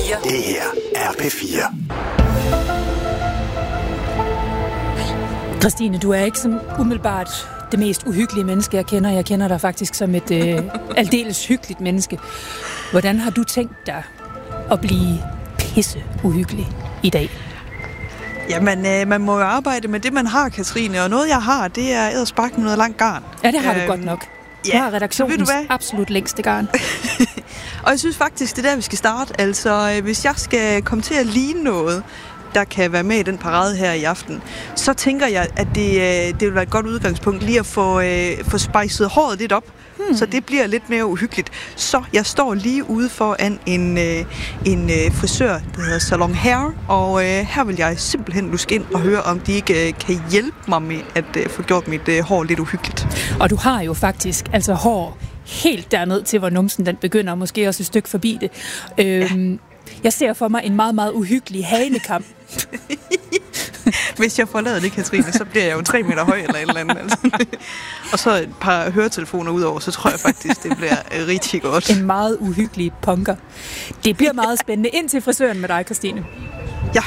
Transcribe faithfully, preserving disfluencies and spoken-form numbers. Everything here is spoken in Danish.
fire. Det her er P fire. Christine, du er ikke sådan umiddelbart det mest uhyggelige menneske, jeg kender. Jeg kender dig faktisk som et øh, aldeles hyggeligt menneske. Hvordan har du tænkt dig at blive pisse uhyggelig i dag? Jamen, øh, man må jo arbejde med det, man har, Katrine. Og noget, jeg har, det er edderspark med noget langt garn. Ja, det har øhm, du godt nok. Du ja, har redaktionens du absolut længste garn. Og jeg synes faktisk, det er der, vi skal starte. Altså, øh, hvis jeg skal komme til at ligne noget, der kan være med i den parade her i aften, så tænker jeg, at det, øh, det vil være et godt udgangspunkt lige at få, øh, få spejset håret lidt op, hmm. så det bliver lidt mere uhyggeligt. Så jeg står lige ude foran en, øh, en øh, frisør, der hedder Salon Hair, og øh, her vil jeg simpelthen luske ind og høre, om de ikke øh, kan hjælpe mig med at øh, få gjort mit øh, hår lidt uhyggeligt. Og du har jo faktisk altså hår helt derned til, hvor numsen den begynder, måske også et stykke forbi det. Øhm, ja. Jeg ser for mig en meget, meget uhyggelig hanekam. Hvis jeg får lavet det, Katrine, så bliver jeg jo tre meter høj eller et eller andet. Altså. Og så et par høretelefoner udover, så tror jeg faktisk, det bliver rigtig godt. En meget uhyggelig punker. Det bliver meget spændende. Ind til frisøren med dig, Christine.